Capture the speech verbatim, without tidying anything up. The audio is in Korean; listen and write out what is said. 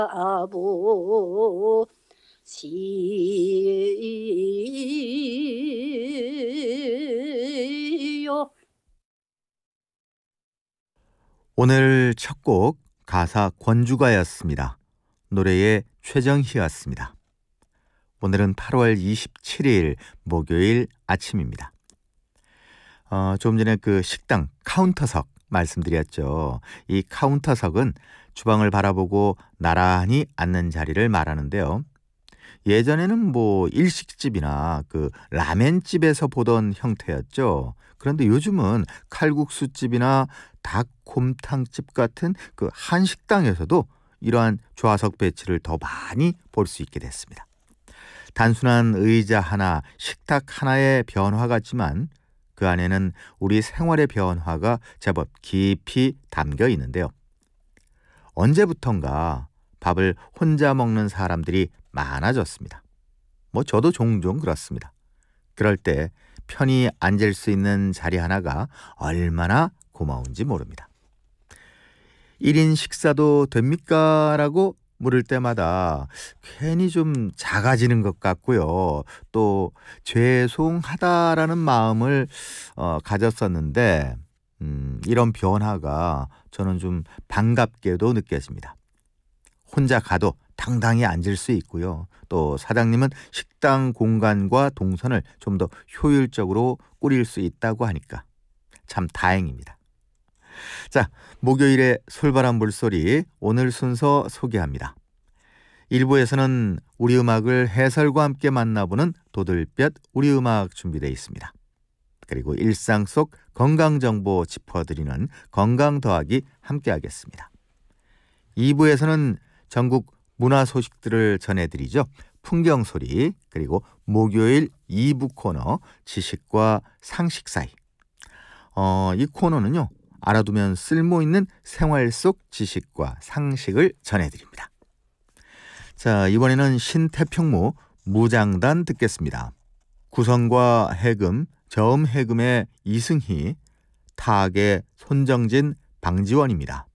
아보 시요. 오늘 첫 곡 가사 권주가였습니다. 노래의 최정희였습니다. 오늘은 팔월 이십칠일 목요일 아침입니다. 어, 좀 전에 그 식당 카운터석 말씀드렸죠. 이 카운터석은 주방을 바라보고 나란히 앉는 자리를 말하는데요. 예전에는 뭐 일식집이나 그 라멘집에서 보던 형태였죠. 그런데 요즘은 칼국수집이나 닭곰탕집 같은 그 한식당에서도 이러한 좌석 배치를 더 많이 볼 수 있게 됐습니다. 단순한 의자 하나, 식탁 하나의 변화 같지만 그 안에는 우리 생활의 변화가 제법 깊이 담겨 있는데요. 언제부턴가 밥을 혼자 먹는 사람들이 많아졌습니다. 뭐 저도 종종 그렇습니다. 그럴 때 편히 앉을 수 있는 자리 하나가 얼마나 고마운지 모릅니다. 일 인 식사도 됩니까? 라고 물을 때마다 괜히 좀 작아지는 것 같고요. 또 죄송하다라는 마음을 어, 가졌었는데 음, 이런 변화가 저는 좀 반갑게도 느껴집니다. 혼자 가도 당당히 앉을 수 있고요. 또 사장님은 식당 공간과 동선을 좀 더 효율적으로 꾸릴 수 있다고 하니까 참 다행입니다. 자, 목요일의 솔바람 물소리 오늘 순서 소개합니다. 일 부에서는 우리 음악을 해설과 함께 만나보는 도들볕 우리 음악 준비되어 있습니다. 그리고 일상 속 건강정보 짚어드리는 건강 더하기 함께 하겠습니다. 이 부에서는 전국 문화 소식들을 전해드리죠. 풍경소리, 그리고 목요일 이 부 코너 지식과 상식 사이. 어, 이 코너는요, 알아두면 쓸모있는 생활 속 지식과 상식을 전해드립니다. 자, 이번에는 신태평무 무장단 듣겠습니다. 구성과 해금, 저음 해금의 이승희, 타악의 손정진, 방지원입니다.